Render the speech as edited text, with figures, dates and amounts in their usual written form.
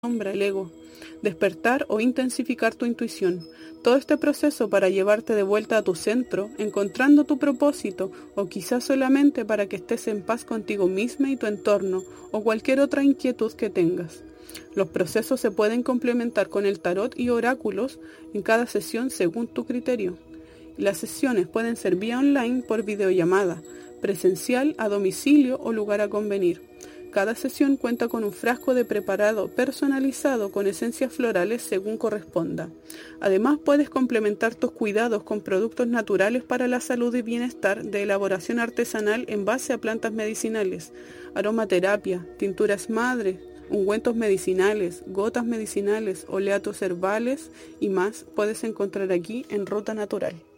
sombra, el ego, despertar o intensificar tu intuición. Todo este proceso para llevarte de vuelta a tu centro, encontrando tu propósito, o quizás solamente para que estés en paz contigo misma y tu entorno, o cualquier otra inquietud que tengas. Los procesos se pueden complementar con el tarot y oráculos en cada sesión según tu criterio. Las sesiones pueden ser vía online por videollamada, presencial, a domicilio o lugar a convenir. Cada sesión cuenta con un frasco de preparado personalizado con esencias florales según corresponda. Además, puedes complementar tus cuidados con productos naturales para la salud y bienestar de elaboración artesanal en base a plantas medicinales, aromaterapia, tinturas madre, ungüentos medicinales, gotas medicinales, oleatos herbales y más puedes encontrar aquí en Ruta Natural.